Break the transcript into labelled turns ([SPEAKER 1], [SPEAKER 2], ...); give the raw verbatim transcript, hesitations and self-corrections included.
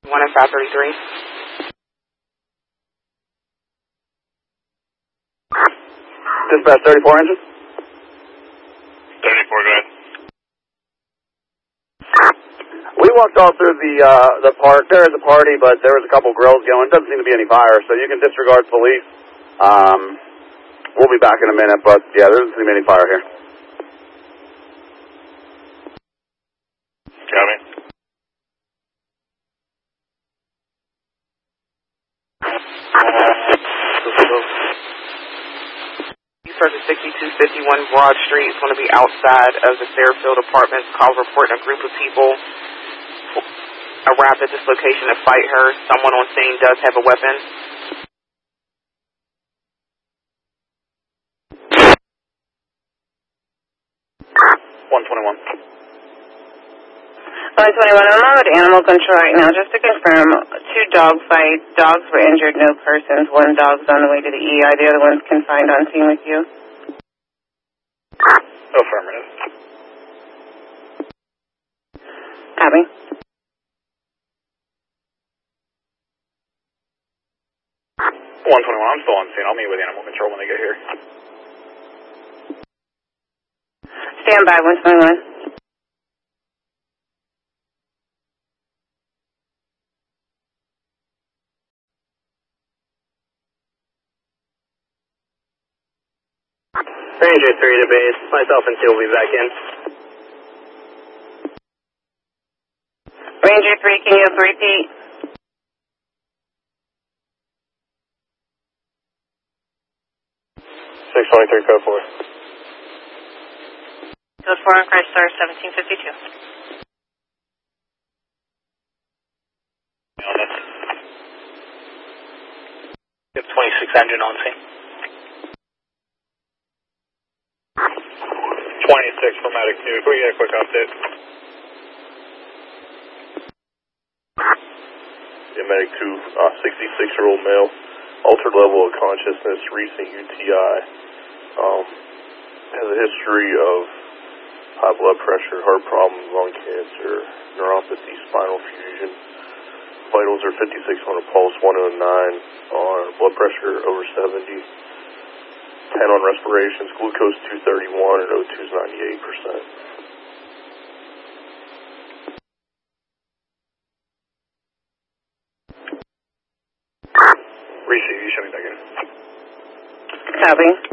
[SPEAKER 1] one and five thirty-three.
[SPEAKER 2] Dispatch thirty-four engine.
[SPEAKER 3] thirty-four, go ahead.
[SPEAKER 2] We walked all through the uh, the park. There is a party, but there was a couple grills going. Doesn't seem to be any fire, so you can disregard police. Um, we'll be back in a minute, but yeah, there doesn't seem any fire here.
[SPEAKER 3] Copy.
[SPEAKER 1] Service sixty-two fifty-one Broad Street is going to be outside of the Fairfield Apartments. Call reporting a group of people arrived at this location to fight her. Someone on scene does have a weapon.
[SPEAKER 2] one twenty-one.
[SPEAKER 4] one twenty-one, I'm on with animal control right now. Just to confirm, two dog fights. Dogs were injured, no persons. One dog's on the way to the E R. The other one's confined on scene with you.
[SPEAKER 2] Affirmative.
[SPEAKER 4] Abby?
[SPEAKER 2] one twenty-one, I'm still on scene. I'll meet with animal control when they get here.
[SPEAKER 4] Stand by, one twenty-one.
[SPEAKER 2] Ranger three to base. Myself and two will be back in.
[SPEAKER 4] Ranger three, can you repeat?
[SPEAKER 2] six twenty-three, code four.
[SPEAKER 4] Code four on Chrysler seventeen fifty-two.
[SPEAKER 2] We have twenty-six engine on scene. twenty-six for Medic two. Can we get a quick update?
[SPEAKER 3] Yeah, Medic two, uh, sixty-six-year-old male, altered level of consciousness, recent U T I. Um, has a history of high blood pressure, heart problems, lung cancer, neuropathy, spinal fusion. Vitals are fifty-six hundred pulse, one oh nine on blood pressure over seventy. ten on respirations, glucose two thirty-one and O two's ninety-eight percent.
[SPEAKER 2] Receive, you show me back in.
[SPEAKER 4] Copy.